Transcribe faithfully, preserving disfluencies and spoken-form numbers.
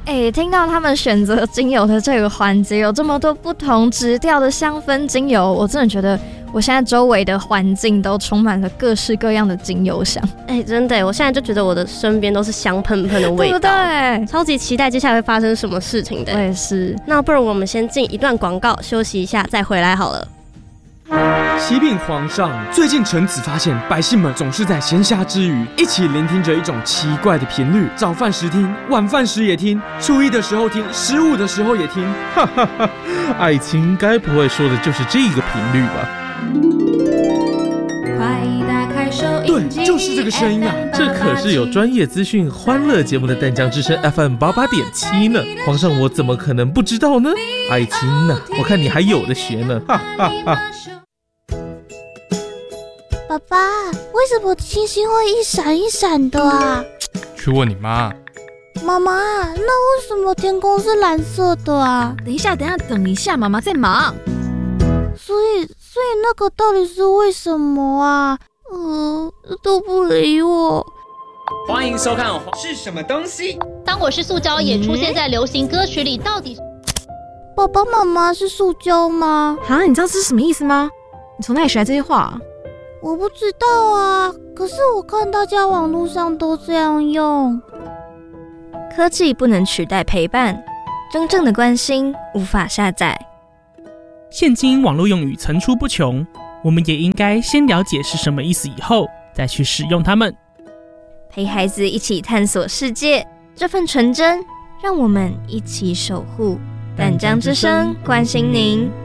哎，听到他们选择精油的这个环节，有这么多不同质调的香氛精油，我真的觉得我现在周围的环境都充满了各式各样的精油香。 哎，真的，我现在就觉得我的身边都是香喷喷的味道，对不对？超级期待接下来会发生什么事情的。 我也是。 那不如我们先进一段广告，休息一下再回来好了。 启禀皇上，最近臣子发现百姓们总是在闲暇之余一起聆听着一种奇怪的频率，早饭时听，晚饭时也听，初一的时候听，十五的时候也听。 哈哈哈，爱情该不会说的就是这个频率吧？ 快打开收音机，对，就是这个声音啊！ 这可是有专业资讯、欢乐节目的淡江之声 F M 八八点七呢。皇上，我怎么可能不知道呢？爱情呢、啊，我看你还有的学呢！哈哈哈。 爸爸，为什么星星会一闪一闪的啊？ 去问你妈。 妈妈，那为什么天空是蓝色的啊？ 等一下，等一下，等一下，妈妈在忙。 所以，所以那个到底是为什么啊？呃，都不理我。 欢迎收看是什么东西？ 当我是塑胶也出现在流行歌曲里，到底？ 爸爸妈妈是塑胶吗？ 啊，你知道这是什么意思吗？你从哪里学来这些话？ 我不知道啊，可是我看大家网络上都这样用。 科技不能取代陪伴，真正的关心无法下载。 现今网络用语层出不穷，我们也应该先了解是什么意思以后，再去使用它们。 陪孩子一起探索世界，这份纯真，让我们一起守护。淡江之声，关心您。